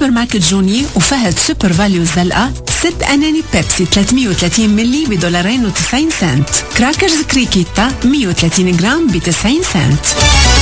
سوبر ماركت جوني وفهد سوبر فاليو الزلقة 6 أناني بيبسي 330 ملي $2.90. كراكرز كريكيتا 130 جرام ب90 سنت.